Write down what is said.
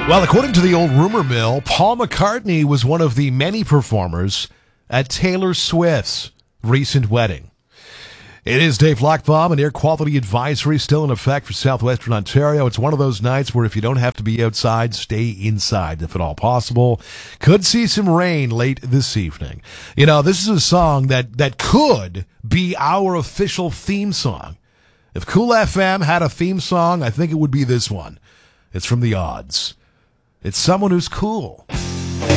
Well, according to the old rumor mill, Paul McCartney was one of the many performers at Taylor Swift's recent wedding. It is Dave Lockbaum, and air quality advisory still in effect for southwestern Ontario. It's one of those nights where if you don't have to be outside, stay inside if at all possible. Could see some rain late this evening. You know, this is a song that could be our official theme song. If Cool FM had a theme song, I think it would be this one. It's from The Odds. It's Someone Who's Cool.